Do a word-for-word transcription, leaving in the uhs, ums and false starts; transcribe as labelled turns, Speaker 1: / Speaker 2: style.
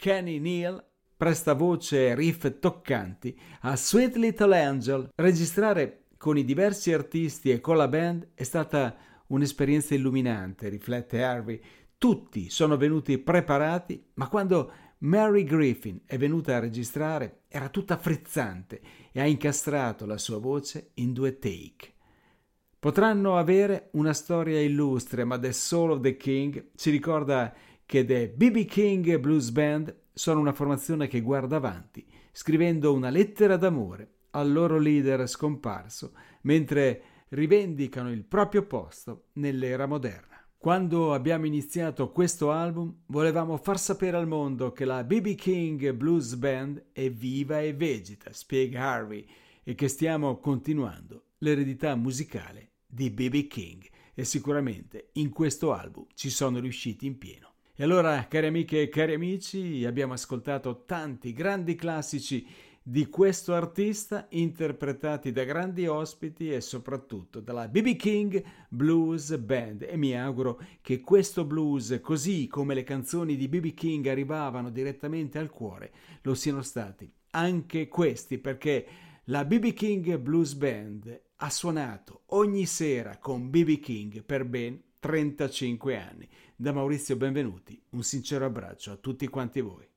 Speaker 1: Kenny Neal presta voce e riff toccanti a Sweet Little Angel. Registrare con i diversi artisti e con la band è stata un'esperienza illuminante, riflette Harvey. Tutti sono venuti preparati, ma quando Mary Griffin è venuta a registrare era tutta frizzante e ha incastrato la sua voce in due take. Potranno avere una storia illustre, ma The Soul of the King ci ricorda che The B B King Blues Band sono una formazione che guarda avanti, scrivendo una lettera d'amore al loro leader scomparso, mentre rivendicano il proprio posto nell'era moderna. Quando abbiamo iniziato questo album, volevamo far sapere al mondo che la B B King Blues Band è viva e vegeta, spiega Harvey, e che stiamo continuando l'eredità musicale di B B King, e sicuramente in questo album ci sono riusciti in pieno. E allora, cari amiche e cari amici, abbiamo ascoltato tanti grandi classici di questo artista interpretati da grandi ospiti e soprattutto dalla B B King Blues Band, e mi auguro che questo blues, così come le canzoni di B B King arrivavano direttamente al cuore, lo siano stati anche questi, perché la B B King Blues Band ha suonato ogni sera con B B King per ben trentacinque anni. Da Maurizio Benvenuti un sincero abbraccio a tutti quanti voi.